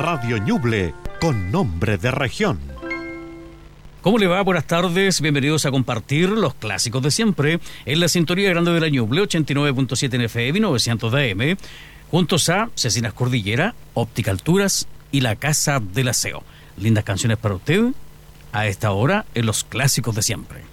Radio Ñuble, con nombre de región. ¿Cómo le va? Buenas tardes, bienvenidos a compartir los clásicos de siempre en la sintonía grande de la Ñuble, 89.7 en FM y 900 de AM, juntos a Cecinas Cordillera, Óptica Alturas y la Casa del Aseo. Lindas canciones para usted a esta hora en los clásicos de siempre.